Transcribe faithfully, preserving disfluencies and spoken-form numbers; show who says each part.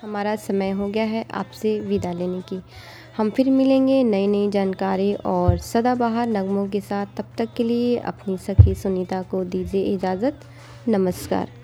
Speaker 1: हमारा समय हो गया है आपसे विदा लेने की। हम फिर मिलेंगे नई नई जानकारी और सदाबहार नगमों के साथ। तब तक के लिए अपनी सखी सुनीता को दीजिए इजाज़त। नमस्कार।